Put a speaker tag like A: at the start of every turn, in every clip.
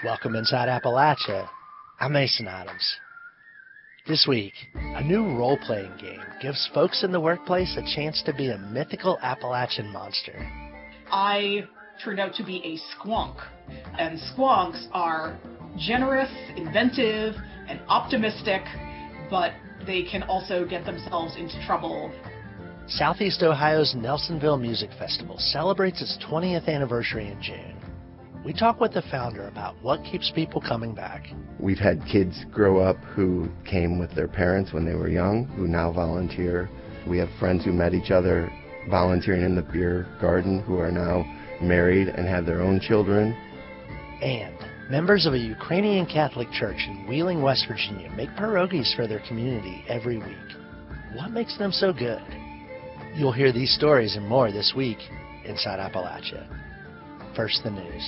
A: Welcome inside Appalachia. I'm Mason Adams. This week, a new role-playing game gives folks in the workplace a chance to be a mythical Appalachian monster.
B: I turned out to be a squonk, and squonks are generous, inventive, and optimistic, but they can also get themselves into trouble.
A: Southeast Ohio's Nelsonville Music Festival celebrates its 20th anniversary in June. We talk with the founder about what keeps people coming back.
C: We've had kids grow up who came with their parents when they were young, who now volunteer. We have friends who met each other volunteering in the beer garden who are now married and have their own children.
A: And members of a Ukrainian Catholic church in Wheeling, West Virginia make pierogies for their community every week. What makes them so good? You'll hear these stories and more this week inside Appalachia. First, the news.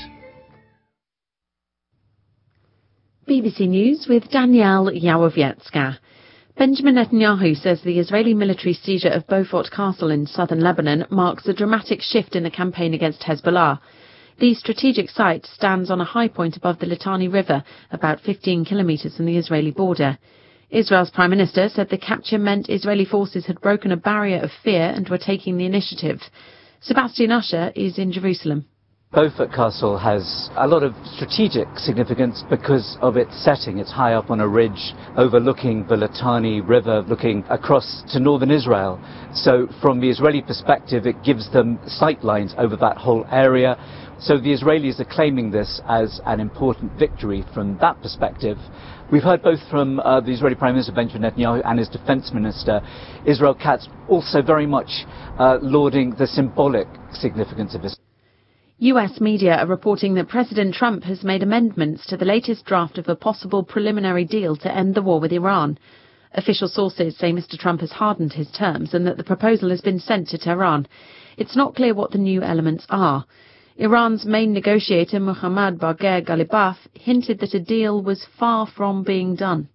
D: BBC News with Danielle Yawowiecka. Benjamin Netanyahu says the Israeli military seizure of Beaufort Castle in southern Lebanon marks a dramatic shift in the campaign against Hezbollah. The strategic site stands on a high point above the Litani River, about 15 kilometres from the Israeli border. Israel's Prime Minister said the capture meant Israeli forces had broken a barrier of fear and were taking the initiative. Sebastian Usher is in Jerusalem.
E: Beaufort Castle has a lot of strategic significance because of its setting. It's high up on a ridge overlooking the Litani River, looking across to northern Israel. So from the Israeli perspective, it gives them sight lines over that whole area. So the Israelis are claiming this as an important victory from that perspective. We've heard both from the Israeli Prime Minister Benjamin Netanyahu and his Defense Minister Israel Katz also very much lauding the symbolic significance of this.
D: US media are reporting that President Trump has made amendments to the latest draft of a possible preliminary deal to end the war with Iran. Official sources say Mr. Trump has hardened his terms and that the proposal has been sent to Tehran. It's not clear what the new elements are. Iran's main negotiator, Mohammad Bagher Ghalibaf, hinted that a deal was far from being done.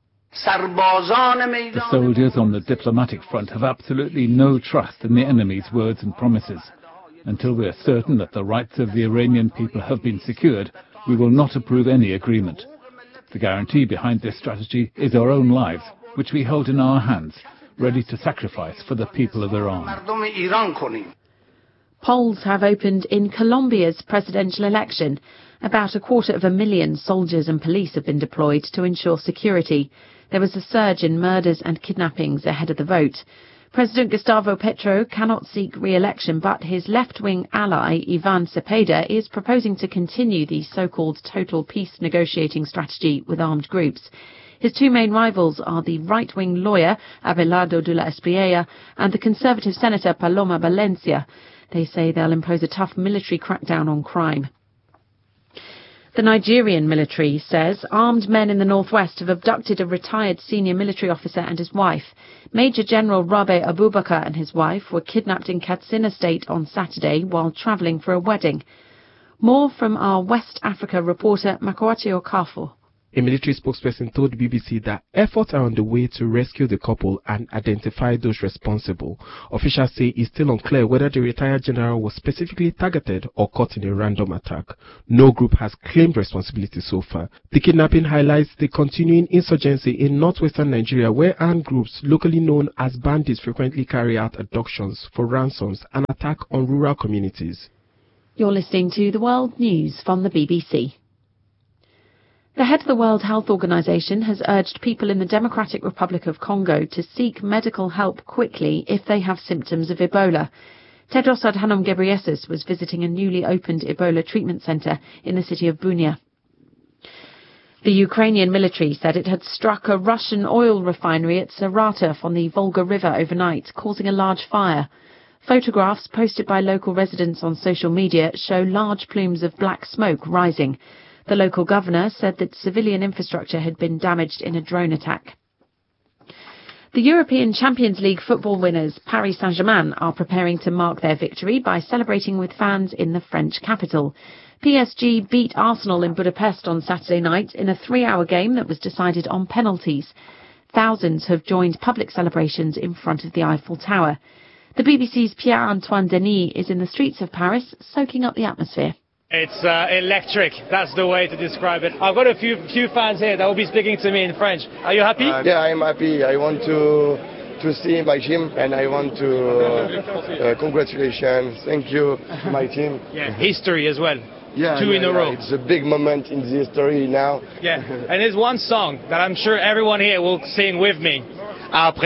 F: The soldiers on the diplomatic front have absolutely no trust in the enemy's words and promises. Until we are certain that the rights of the Iranian people have been secured, we will not approve any agreement. The guarantee behind this strategy is our own lives, which we hold in our hands, ready to sacrifice for the people of Iran.
D: Polls have opened in Colombia's presidential election. About 250,000 soldiers and police have been deployed to ensure security. There was a surge in murders and kidnappings ahead of the vote. President Gustavo Petro cannot seek re-election, but his left-wing ally, Ivan Cepeda, is proposing to continue the so-called total peace negotiating strategy with armed groups. His two main rivals are the right-wing lawyer, Abelardo de la Espriella, and the conservative senator, Paloma Valencia. They say they'll impose a tough military crackdown on crime. The Nigerian military says armed men in the northwest have abducted a retired senior military officer and his wife. Major General Rabe Abubakar and his wife were kidnapped in Katsina State on Saturday while travelling for a wedding. More from our West Africa reporter Makwati Okafor.
G: A military spokesperson told BBC that efforts are on the way to rescue the couple and identify those responsible. Officials say it's still unclear whether the retired general was specifically targeted or caught in a random attack. No group has claimed responsibility so far. The kidnapping highlights the continuing insurgency in northwestern Nigeria, where armed groups locally known as bandits frequently carry out abductions for ransoms and attack on rural communities.
D: You're listening to the World News from the BBC. The head of the World Health Organization has urged people in the Democratic Republic of Congo to seek medical help quickly if they have symptoms of Ebola. Tedros Adhanom Ghebreyesus was visiting a newly opened Ebola treatment center in the city of Bunia. The Ukrainian military said it had struck a Russian oil refinery at Saratov on the Volga River overnight, causing a large fire. Photographs posted by local residents on social media show large plumes of black smoke rising. The local governor said that civilian infrastructure had been damaged in a drone attack. The European Champions League football winners, Paris Saint-Germain, are preparing to mark their victory by celebrating with fans in the French capital. PSG beat Arsenal in Budapest on Saturday night in a 3-hour game that was decided on penalties. Thousands have joined public celebrations in front of the Eiffel Tower. The BBC's Pierre-Antoine Denis is in the streets of Paris, soaking up the atmosphere.
H: It's electric. That's the way to describe it. I've got a few fans here that will be speaking to me in French. Are you happy?
I: Yeah, I'm happy. I want to see my team, and I want to congratulations. Thank you, my team.
H: Yeah, history as well.
I: Yeah,
H: two in a row.
I: It's a big moment in the history now.
H: Yeah, and there's one song that I'm sure everyone here will sing with me.